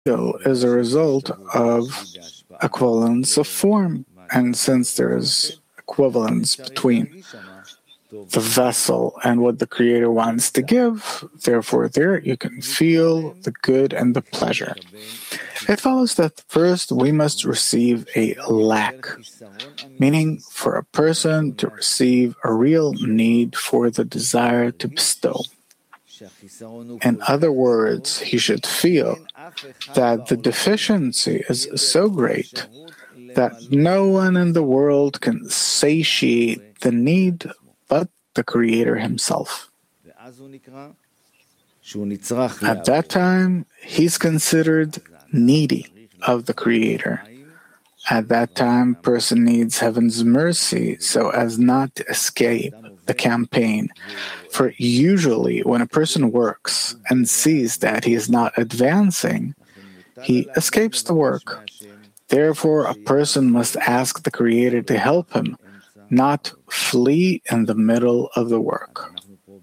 is a result of equivalence of form. And since there is equivalence between the vessel and what the Creator wants to give, therefore there you can feel the good and the pleasure. It follows that first we must receive a lack, meaning for a person to receive a real need for the desire to bestow. In other words, he should feel that the deficiency is so great that no one in the world can satiate the need but the Creator himself. At that time, he's considered needy of the Creator. At that time, person needs heaven's mercy so as not to escape the campaign. For usually, when a person works and sees that he is not advancing, he escapes the work. Therefore, a person must ask the Creator to help him, not flee in the middle of the work.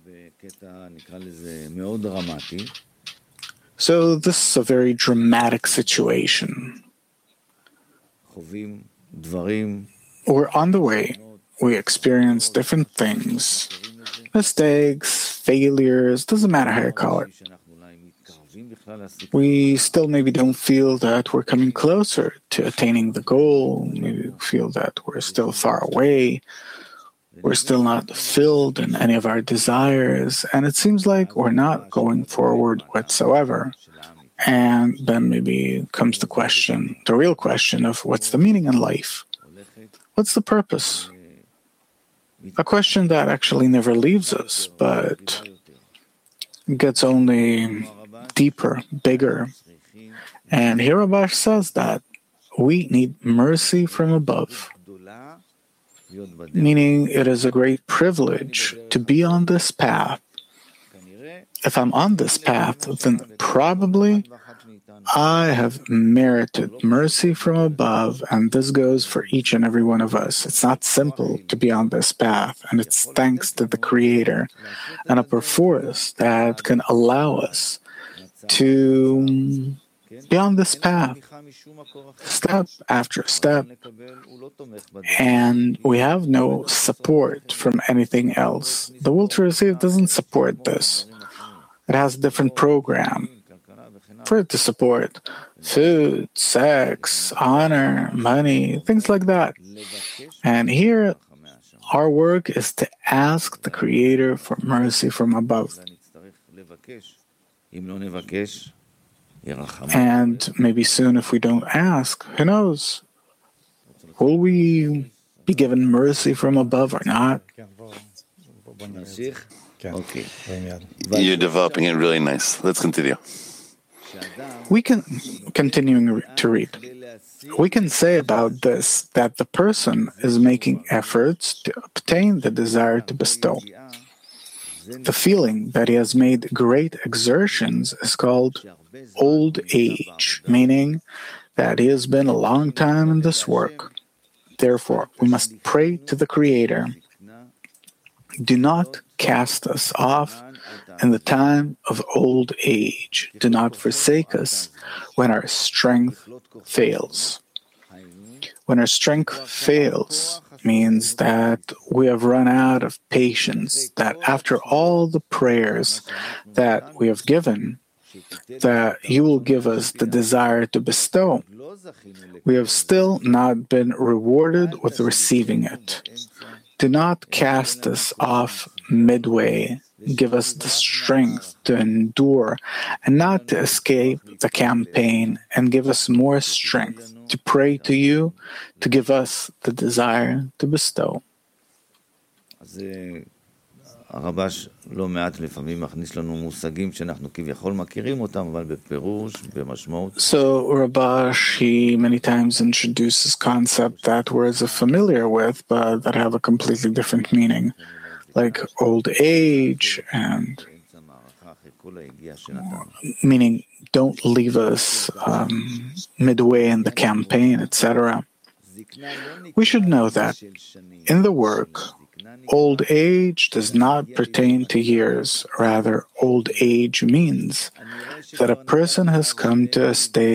So this is a very dramatic situation. We're on the way. We experience different things, mistakes, failures, doesn't matter how you call it. We still maybe don't feel that we're coming closer to attaining the goal. Maybe we feel that we're still far away. We're still not filled in any of our desires. And it seems like we're not going forward whatsoever. And then maybe comes the real question of what's the meaning in life? What's the purpose? A question that actually never leaves us, but gets only deeper, bigger. And here Rabash says that we need mercy from above, meaning it is a great privilege to be on this path. If I'm on this path, then probably I have merited mercy from above, and this goes for each and every one of us. It's not simple to be on this path, and it's thanks to the Creator, an upper force that can allow us to be on this path, step after step, and we have no support from anything else. The will to receive doesn't support this. It has a different program for it to support food, sex, honor, money, things like that. And here, our work is to ask the Creator for mercy from above. And maybe soon, if we don't ask, who knows? Will we be given mercy from above or not? Okay. You're developing it really nice. Let's continue. We can, continuing to read, we can say about this that the person is making efforts to obtain the desire to bestow. The feeling that he has made great exertions is called old age, meaning that he has been a long time in this work. Therefore, we must pray to the Creator. Do not cast us off in the time of old age. Do not forsake us when our strength fails. When our strength fails means that we have run out of patience, that after all the prayers that we have given, that you will give us the desire to bestow, we have still not been rewarded with receiving it. Do not cast us off midway. Give us the strength to endure and not to escape the campaign, and give us more strength to pray to you to give us the desire to bestow. הרב"ש לא מעט לפעמים מכניס לנו מושגים שאנחנו כביכול מכירים אותם, אבל בפירוש, במשמעות. So Rabash, he many times introduces concepts that we're familiar with, but that have a completely different meaning, like old age, and meaning don't leave us midway in the campaign, etc. We should know that in the work, old age does not pertain to years. Rather, old age means that a person has come to a stage